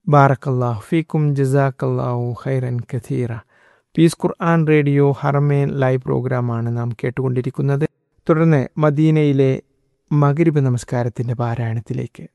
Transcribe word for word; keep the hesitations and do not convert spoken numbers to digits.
ബാറക്കല്ലാഹു ഫീക്കും ജസാക്കല്ലാഹു ഖൈറൻ കഥീറ. പീസ് ഖുർആൻ റേഡിയോ ഹറമേൻ ലൈവ് പ്രോഗ്രാമാണ് നാം കേട്ടുകൊണ്ടിരിക്കുന്നത്. തുടർന്ന് മദീനയിലെ മഗ്രിബ് നമസ്കാരത്തിൻ്റെ പാരായണത്തിലേക്ക്